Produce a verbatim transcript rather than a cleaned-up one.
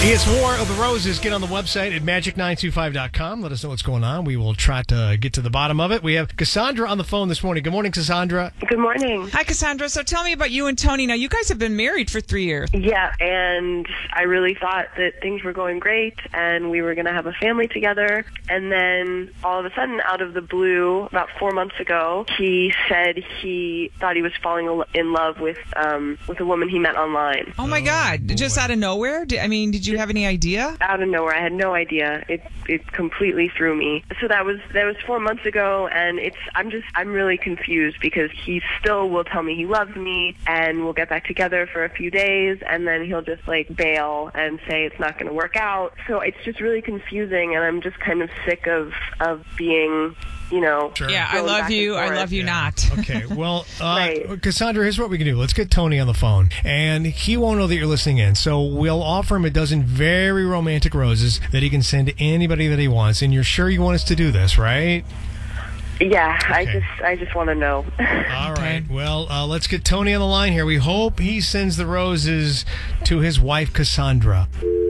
It's War of the Roses. Get on the website at magic nine two five dot com. Let us know what's going on. We will try to get to the bottom of it. We have Cassandra on the phone this morning. Good morning, Cassandra. Good morning. Hi, Cassandra. So tell me about you and Tony. Now, you guys have been married for three years. Yeah, and I really thought that things were going great and we were going to have a family together. And then all of a sudden, out of the blue, about four months ago, he said he thought he was falling in love with um, with a woman he met online. Oh, my Oh, God. boy. Just out of nowhere? Did, I mean, did you have any idea? Out of nowhere, I had no idea. It it completely threw me. So that was that was four months ago, and it's I'm just I'm really confused because he still will tell me he loves me, and we'll get back together for a few days, and then he'll just like bail and say it's not going to work out. So it's just really confusing, and I'm just kind of sick of of being, you know. Sure. Yeah, I going love back you. and I forth. love you Yeah. not. Okay, well, uh, Right. Cassandra, here's what we can do. Let's get Tony on the phone, and he won't know that you're listening in, so we'll offer him a dozen very romantic roses that he can send to anybody that he wants, and you're sure you want us to do this, right? Yeah, I Okay. just I just want to know. All right, well, uh, let's get Tony on the line here. We hope he sends the roses to his wife, Cassandra.